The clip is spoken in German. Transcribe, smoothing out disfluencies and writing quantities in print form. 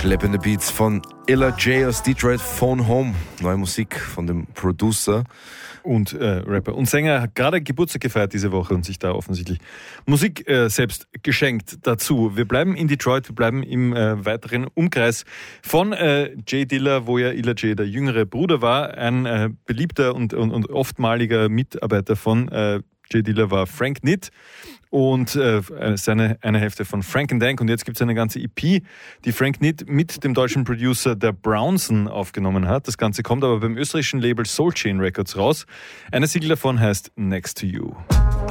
Schleppende Beats von Illa J aus Detroit, Phone Home. Neue Musik von dem Producer. Und Rapper und Sänger hat gerade Geburtstag gefeiert diese Woche und sich da offensichtlich Musik selbst geschenkt dazu. Wir bleiben in Detroit, wir bleiben im weiteren Umkreis von J Dilla, wo ja Illa J der jüngere Bruder war. Ein beliebter und oftmaliger Mitarbeiter von J Dilla war Frank Nitt und eine Hälfte von Frank and Dank. Und jetzt gibt es eine ganze EP, die Frank Nitt mit dem deutschen Producer der Brownson aufgenommen hat. Das Ganze kommt aber beim österreichischen Label Soul Chain Records raus. Eine Single davon heißt Next to You.